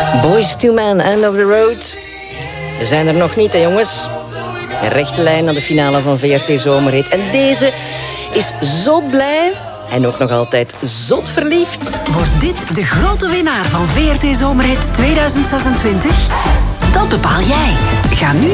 Boyz II Men, End of the Road. We zijn er nog niet, hè, jongens. Een rechte lijn naar de finale van VRT Zomerhit. En deze is zot blij en ook nog altijd zot verliefd. Wordt dit de grote winnaar van VRT Zomerhit 2026? Dat bepaal jij. Ga nu